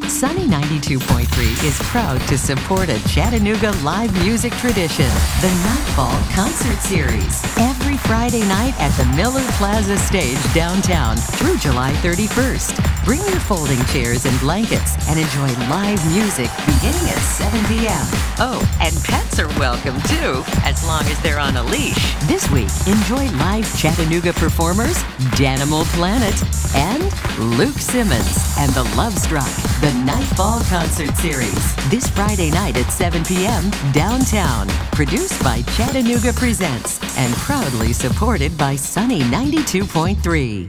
Sunny 92.3 is proud to support a Chattanooga live music tradition, the Nightfall Concert Series, every Friday night at the Miller Plaza Stage downtown through July 31st. Bring your folding chairs and blankets and enjoy live music beginning at 7 p.m. Oh, and pets are welcome too, as long as they're on a leash. This week, enjoy live Chattanooga performers Danimal Planet and Luke Simmons and the Love Struck, the Nightfall Concert Series. This Friday night at 7 p.m. downtown. Produced by Chattanooga Presents and proudly supported by Sunny 92.3.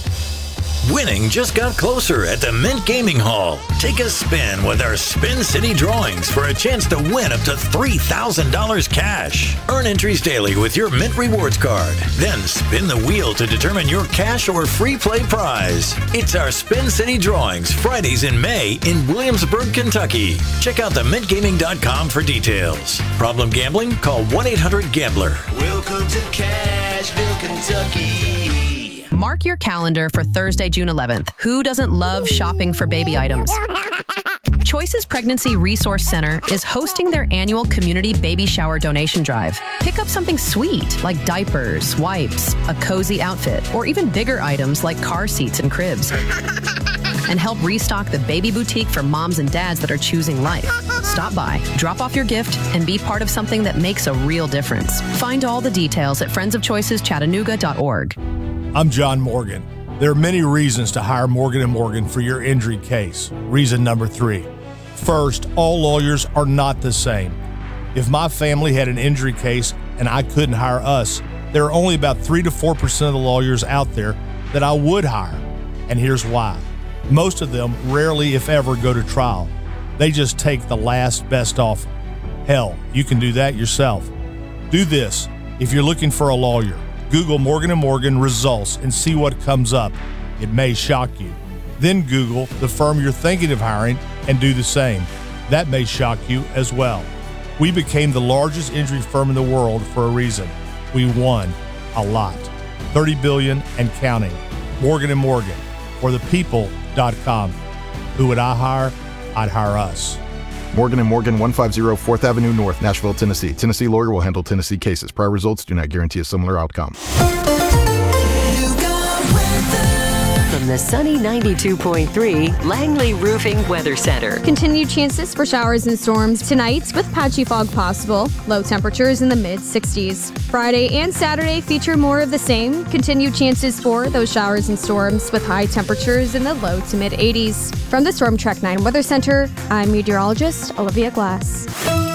Winning just got closer at the Mint Gaming Hall. Take a spin with our Spin City drawings for a chance to win up to $3,000 cash. Earn entries daily with your Mint Rewards card. Then spin the wheel to determine your cash or free play prize. It's our Spin City drawings Fridays in May in Williamsburg, Kentucky. Check out themintgaming.com for details. Problem gambling? Call 1-800-GAMBLER. Welcome to Cashville, Kentucky. Mark your calendar for Thursday, June 11th. Who doesn't love shopping for baby items? Choices Pregnancy Resource Center is hosting their annual community baby shower donation drive. Pick up something sweet like diapers, wipes, a cozy outfit, or even bigger items like car seats and cribs. And help restock the baby boutique for moms and dads that are choosing life. Stop by, drop off your gift, and be part of something that makes a real difference. Find all the details at friendsofchoiceschattanooga.org. I'm John Morgan. There are many reasons to hire Morgan & Morgan for your injury case. Reason number 3. First, all lawyers are not the same. If my family had an injury case and I couldn't hire us, there are only about 3 to 4% of the lawyers out there that I would hire. And here's why. Most of them rarely, if ever, go to trial. They just take the last best offer. Hell, you can do that yourself. Do this. If you're looking for a lawyer, Google Morgan & Morgan results and see what comes up. It may shock you. Then Google the firm you're thinking of hiring and do the same. That may shock you as well. We became the largest injury firm in the world for a reason. We won a lot. $30 billion and counting. Morgan & Morgan. For the people.com. Who would I hire? I'd hire us. Morgan & Morgan, 150 4th Avenue North, Nashville, Tennessee. Tennessee lawyer will handle Tennessee cases. Prior results do not guarantee a similar outcome. From the Sunny 92.3 Langley Roofing Weather Center. Continued chances for showers and storms tonight with patchy fog possible. Low temperatures in the mid-60s. Friday and Saturday feature more of the same. Continued chances for those showers and storms with high temperatures in the low to mid-80s. From the Storm Track 9 Weather Center, I'm meteorologist Olivia Glass.